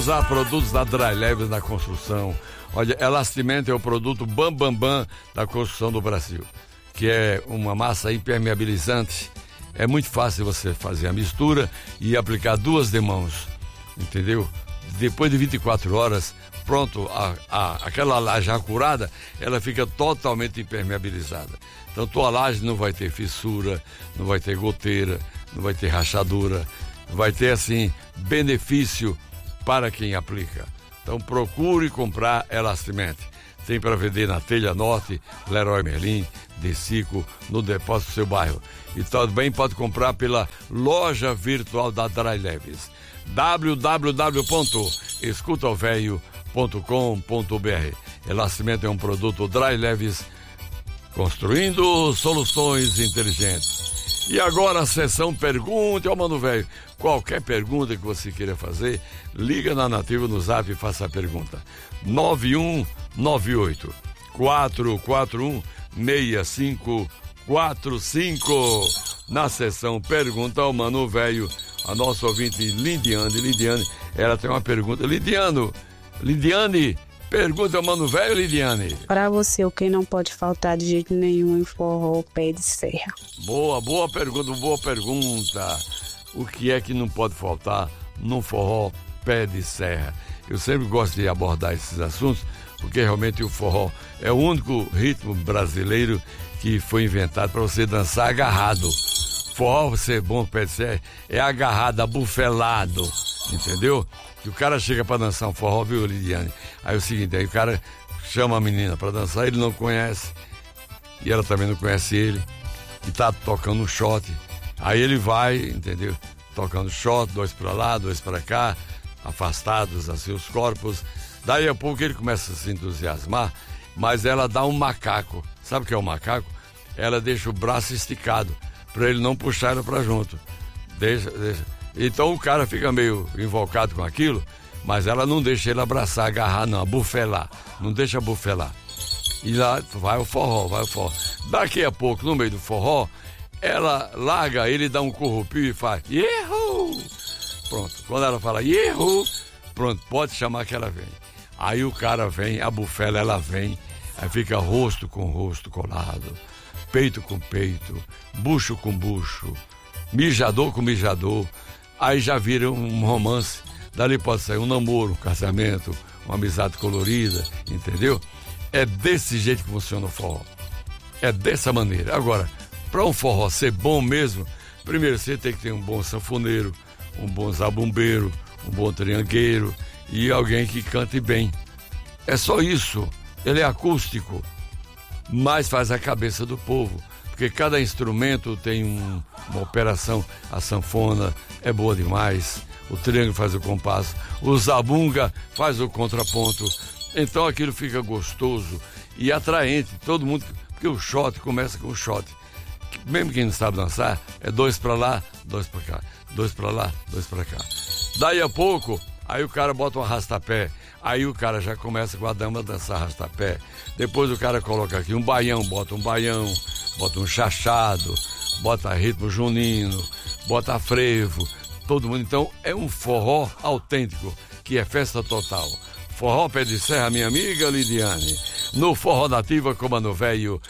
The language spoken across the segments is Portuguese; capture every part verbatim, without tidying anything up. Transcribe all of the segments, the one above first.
Usar produtos da Dry Leves na construção. Olha, Elastimento é o produto bam, bam, bam da construção do Brasil, que é uma massa impermeabilizante. É muito fácil você fazer a mistura e aplicar duas demãos, entendeu? Depois de vinte e quatro horas, pronto, a, a, aquela laje curada, ela fica totalmente impermeabilizada. Então tua laje não vai ter fissura, não vai ter goteira, não vai ter rachadura, vai ter assim benefício para quem aplica. Então procure comprar Elastimento. Tem para vender na Telha Norte, Leroy Merlin, Decico, no depósito do seu bairro. E também pode comprar pela loja virtual da Dry Leves. w w w ponto escuta o velho ponto com ponto b r. Elastimento é um produto Dry Leves, construindo soluções inteligentes. E agora a sessão Pergunte ao Mano Velho. Qualquer pergunta que você queira fazer, liga na Nativa no Zap e faça a pergunta. nove um nove oito, quatro quatro um, seis cinco quatro cinco. Na sessão Pergunta ao Mano Velho, a nossa ouvinte Lidiane, Lidiane, ela tem uma pergunta. Lidiano, Lidiane, pergunta ao Mano Velho, Lidiane. Para você, o que não pode faltar de jeito nenhum em forró pé de serra? Boa, boa pergunta, boa pergunta. O que é que não pode faltar num forró pé de serra? Eu sempre gosto de abordar esses assuntos, porque realmente o forró é o único ritmo brasileiro que foi inventado para você dançar agarrado. Forró, ser bom pé de serra, é agarrado, abufelado, entendeu? Que o cara chega para dançar um forró, viu, Lidiane? Aí é o seguinte, aí o cara chama a menina para dançar, ele não conhece, e ela também não conhece ele, e tá tocando um shot. Aí ele vai, entendeu? Tocando shot, dois para lá, dois para cá, afastados assim os corpos. Daí a pouco ele começa a se entusiasmar, mas ela dá um macaco. Sabe o que é um macaco? Ela deixa o braço esticado, para ele não puxar ela para junto. Deixa, deixa. Então o cara fica meio invocado com aquilo, mas ela não deixa ele abraçar, agarrar, não, bufelar. Não deixa bufelar. E lá vai o forró, vai o forró. Daqui a pouco, no meio do forró, ela larga, ele dá um corrupio e faz Yehoo! Pronto, quando ela fala Yehoo! Pronto, pode chamar que ela vem. Aí o cara vem, a bufela ela vem, aí fica rosto com rosto colado, peito com peito, bucho com bucho, mijador com mijador. Aí já vira um romance, dali pode sair um namoro, um casamento, uma amizade colorida, entendeu? É desse jeito que funciona o forró. É dessa maneira. Agora, para um forró ser bom mesmo, primeiro você tem que ter um bom sanfoneiro, um bom zabumbeiro, um bom triangueiro e alguém que cante bem. É só isso. Ele é acústico, mas faz a cabeça do povo, porque cada instrumento tem um, uma operação. A sanfona é boa demais, o triângulo faz o compasso, o zabunga faz o contraponto. Então aquilo fica gostoso e atraente. Todo mundo, porque o shot começa com o shot. Mesmo quem não sabe dançar, é dois pra lá, dois pra cá, dois pra lá, dois pra cá. Daí a pouco, aí o cara bota um arrastapé, aí o cara já começa com a dama a dançar arrastapé. Depois o cara coloca aqui um baião, bota um baião, bota um chachado, bota ritmo junino, bota frevo, todo mundo. Então é um forró autêntico, que é festa total. Forró pé de serra, minha amiga Lidiane, no Forró Nativa com Mano Velho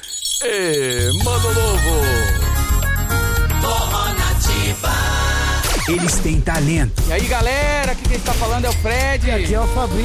e Mano Novo. Forró Nativa. Eles têm talento. E aí, galera, aqui quem está falando é o Fred. E aqui é o Fabrício.